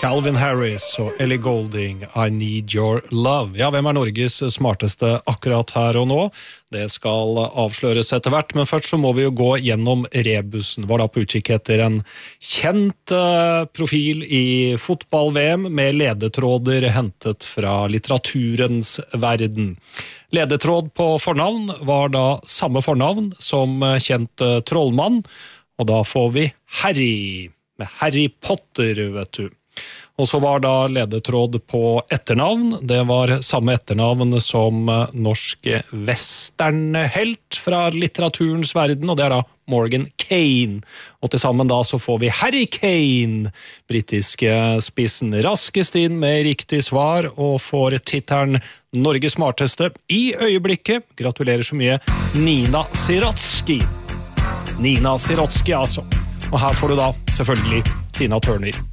Calvin Harris og Ellie Goulding, I Need Your Love. Ja, hvem Norges smarteste akkurat her og nå? Det skal avsløres etter hvert, men først så må vi jo gå gjennom rebusen. Var da på utkikk etter en kjent profil i fotball-VM med ledetråder hentet fra litteraturens verden. Ledetråd på fornavn var da samme fornavn som kjent trollmann, og da får vi Harry, med Harry Potter, vet du. Og så var da ledetråd på etternavn. Det var samme etternavn som norsk westernhelt fra litteraturens verden, og det da Morgan Kane. Og til sammen da så får vi Harry Kane, britiske spissen, raskest inn med riktig svar, og får tittelen Norges smarteste i øyeblikket. Gratulerer så mye, Nina Siratsky. Nina Siratsky, altså. Og her får du da selvfølgelig Tina Turner.